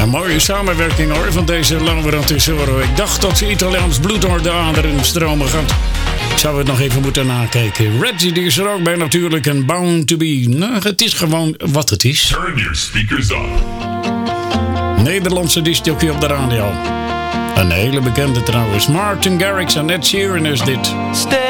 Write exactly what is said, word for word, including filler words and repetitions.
Een mooie samenwerking hoor van deze Laura Tesoro. Ik dacht dat ze Italiaans bloed door de aderen stromen gaat. Ik zou het nog even moeten nakijken. Reggie die is er ook bij natuurlijk en Bound to Be. Nou, het is gewoon wat het is. Turn your speakers up. Nederlandse discjockey op de radio. Een hele bekende trouwens. Martin Garrix en Ed Sheeran is dit. Stay